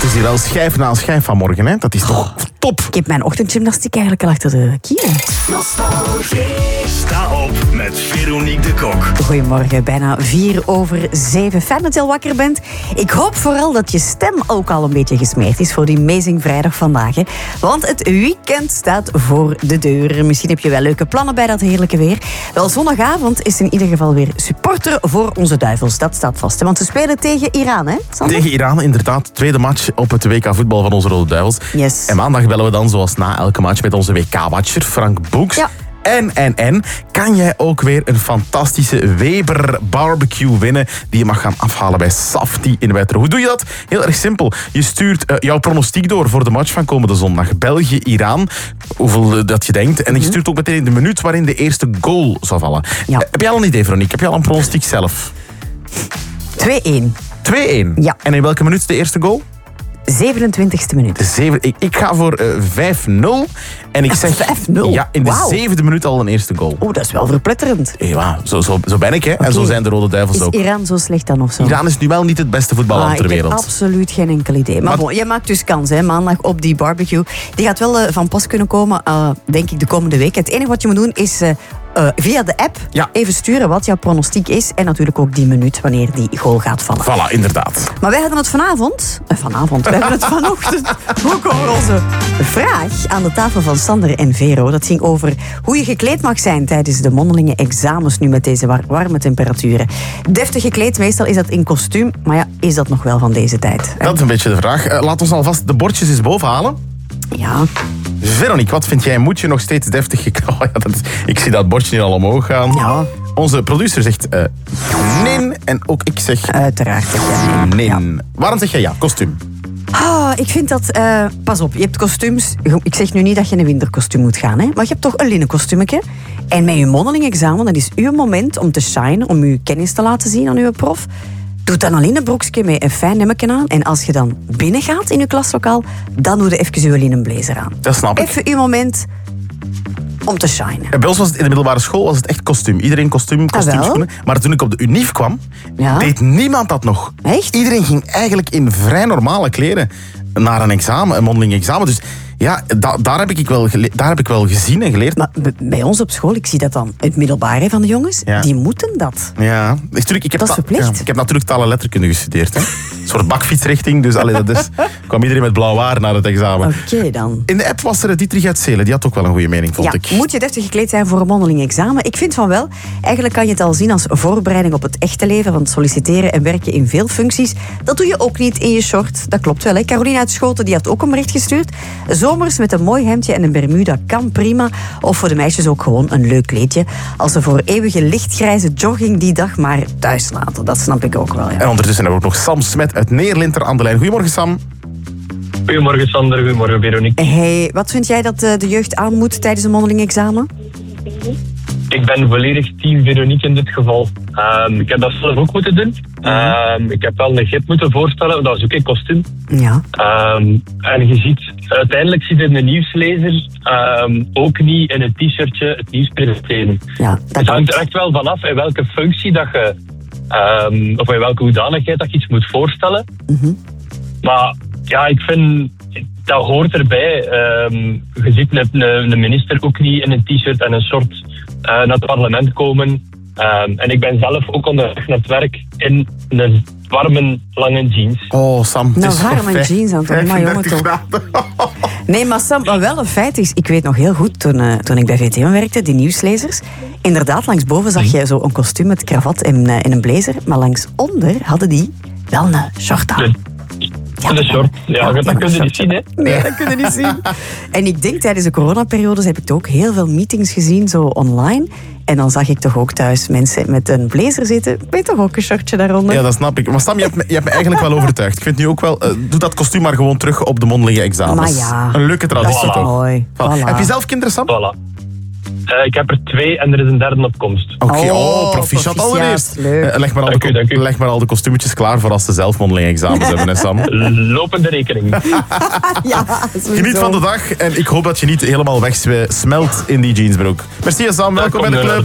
het is hier wel schijf na schijf vanmorgen, hè? Dat is toch top. Ik heb mijn ochtendgymnastiek eigenlijk al achter de kiezen. Sta op met Veronique de Kok. Goedemorgen, bijna 7:04. Fijn dat je al wakker bent. Ik hoop vooral dat je stem ook al een beetje gesmeerd is voor die Amazing Vrijdag vandaag. Hè? Want het weekend staat voor de deur. Misschien heb je wel leuke plannen bij dat heerlijke weer. Wel, zondagavond is in ieder geval weer supporter voor onze duivels. Dat staat vast. Hè? Want ze spelen tegen Iran, hè, Sander? Tegen Iran, inderdaad. Tweede match op het WK voetbal van onze Rode Duivels. Yes. En maandag bellen we dan, zoals na elke match, met onze WK-watcher Frank Boeks. Ja. En kan jij ook weer een fantastische Weber barbecue winnen die je mag gaan afhalen bij Safti in Wetteren. Hoe doe je dat? Heel erg simpel. Je stuurt jouw pronostiek door voor de match van komende zondag. België-Iran, hoeveel dat je denkt. En je stuurt ook meteen de minuut waarin de eerste goal zal vallen. Ja. Heb jij al een idee, Veronique? Heb jij al een pronostiek zelf? 2-1. 2-1? Ja. En in welke minuut is de eerste goal? 27e minuut. Ik ga voor 5-0. En ik zeg 5-0? Ja, in de Wauw. 7e minuut al een eerste goal. Oh, dat is wel verpletterend. Ja, zo ben ik, hè. En zo zijn de Rode Duivels Is ook. Iran zo slecht dan of zo? Iran is nu wel niet het beste voetballand ter Ik wereld. heb absoluut geen enkel idee. Maar bon, je maakt dus kans, hè, maandag op die barbecue. Die gaat wel van pas kunnen komen, denk ik, de komende week. Het enige wat je moet doen is via de app even sturen wat jouw pronostiek is. En natuurlijk ook die minuut wanneer die goal gaat vallen. Voilà, inderdaad. Maar wij hadden het vanavond, we hebben het vanochtend ook over onze vraag aan de tafel van Sander en Vero. Dat ging over hoe je gekleed mag zijn tijdens de mondelinge examens nu met deze warme temperaturen. Deftig gekleed, meestal is dat in kostuum. Maar ja, is dat nog wel van deze tijd? Dat is een beetje de vraag. Laat ons alvast de bordjes eens boven halen. Ja. Veronique, wat vind jij? Moet je nog steeds deftig gekleed? Ik zie dat bordje hier al omhoog gaan. Ja. Onze producer zegt nee. En ook ik zeg Uiteraard zeg jij nee. nee. Ja. Waarom zeg jij ja? Kostuum. Ik vind dat... pas op, je hebt kostuums. Ik zeg nu niet dat je in een winterkostuum moet gaan, hè, maar je hebt toch een linnen kostuumetje. En met je mondeling-examen, dat is uw moment om te shinen, om je kennis te laten zien aan uw prof. Doe dan een linnen broekje met een fijn hemdje aan. En als je dan binnen gaat in je klaslokaal, dan doe je even je linnen blazer aan. Dat snap ik. Even uw moment om te shinen. Bij ons was het in de middelbare school was het echt kostuum. Iedereen kostuum, kostuumschoenen. Maar toen ik op de UNIF kwam, deed niemand dat nog. Echt? Iedereen ging eigenlijk in vrij normale kleren naar een examen, een mondeling examen. Dus ja, daar heb ik wel gezien en geleerd. Maar bij ons op school, ik zie dat dan het middelbare van de jongens, Ja. die moeten dat. Ja, ik Dat is verplicht. ik heb natuurlijk taal en letterkunde gestudeerd. Hè. Een soort bakfietsrichting, dus kwam iedereen met blauw haar naar het examen. Oké, dan. In de app was er Dietrich uit Zelen, die had ook wel een goede mening, vond ik. Moet je deftig gekleed zijn voor een mondeling examen? Ik vind van wel. Eigenlijk kan je het al zien als voorbereiding op het echte leven. Want solliciteren en werken in veel functies, dat doe je ook niet in je short. Dat klopt wel, hè. Caroline uit Schoten die had ook een bericht gestuurd. Zomers met een mooi hemdje en een bermuda kan prima. Of voor de meisjes ook gewoon een leuk kleedje. Als ze voor eeuwige lichtgrijze jogging die dag maar thuis laten. Dat snap ik ook wel, ja. En ondertussen hebben we ook nog Sam Smet uit Neerlinter aan de lijn. Goedemorgen, Sam. Goedemorgen Sander, goedemorgen Veronique. Hey, wat vind jij dat de jeugd aan moet tijdens een mondeling examen? Ik ben volledig team Veronique in dit geval. Ik heb dat zelf ook moeten doen. Ik heb wel een gids moeten voorstellen, dat was ook in kostuum. Ja. En je ziet, uiteindelijk ziet een nieuwslezer ook niet in een t-shirtje het nieuws presenteren. Ja, Het hangt er echt wel vanaf in welke functie dat je, of in welke hoedanigheid dat je iets moet voorstellen. Maar ja, ik vind, dat hoort erbij. Je ziet een minister ook niet in een t-shirt en een short naar het parlement komen. En ik ben zelf ook onderweg naar het werk in een warme, lange jeans. Oh, Sam. het is warme voor jeans aan het maar jongen 35 toch. graden. Nee, maar Sam, wat wel een feit is, ik weet nog heel goed, toen ik bij VTM werkte, die nieuwslezers, inderdaad, langs boven zag je zo een kostuum met kravat en een blazer, maar langs onder hadden die wel een short aan. De short, dat kun je niet zien, hè? Nee, dat kun je niet zien. En ik denk, tijdens de coronaperiodes heb ik toch ook heel veel meetings gezien, zo online. En dan zag ik toch ook thuis mensen met een blazer zitten, met toch ook een shortje daaronder. Ja, dat snap ik. Maar Sam, je hebt me eigenlijk wel overtuigd. Ik vind nu ook wel, doe dat kostuum maar gewoon terug op de mondelinge examens. Maar ja, een leuke traditie dat is toch? mooi. Voilà. Heb je zelf kinderen, Sam? Voilà. Ik heb er 2 en er is een derde op komst. Oké, proficiat proficiat, allereerst. leuk. Leg maar al de kostuumetjes klaar voor als ze zelf mondelinge examens hebben, hè, Sam. Lopende rekening. Ja, sowieso. Geniet van de dag en ik hoop dat je niet helemaal wegsmelt in die jeansbroek. Merci, Sam. Welkom bij de club.